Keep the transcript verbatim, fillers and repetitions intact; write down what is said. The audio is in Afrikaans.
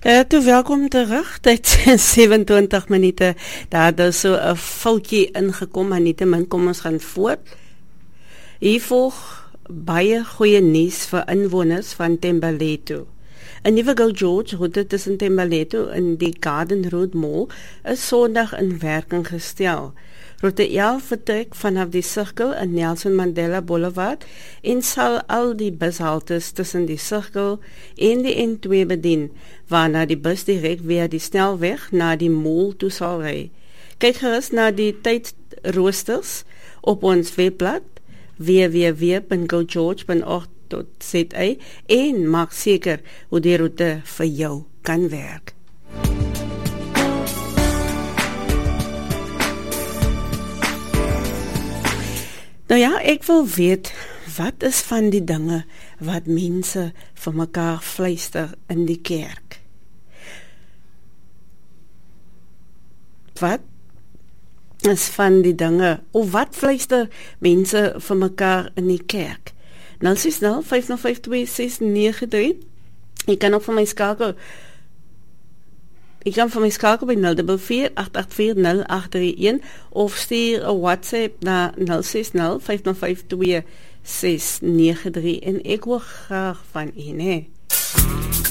Uh, toe welkom terug, dit is sewenentwintig minute, daar is so 'n foutjie ingekom, maar nietemin kom ons gaan voort. Hier volg baie goeie nuus vir inwoners van Thembalethu. 'n Nuwe Go George roete tussen Thembalethu en die Garden Road Mall is Sondag in werking gestel. Roete elf vertrek vanaf die sirkel in Nelson Mandela Boulevard en sal al die bushaltes tussen die sirkel en die N twee bedien, waarna die bus direk via die snelweg na die mall toe sal ry. Kyk gerus na die tydroosters op ons webblad w w w punt go george punt org punt za en maak seker hoe die roete vir jou kan werk. Nou ja, ek wil weet, wat is van die dinge wat mense vir mekaar fluister in die kerk? Wat is van die dinge, of wat fluister mense vir mekaar in die kerk? nul ses nul vyf nul vyf twee ses nege drie. Jy kan ook vir my skakel Ek kan van my skakel by nul vier vier agt agt vier nul agt drie een of stuur 'n WhatsApp na nul ses nul vyf nul vyf twee ses nege drie en ek hoor graag van u, hè.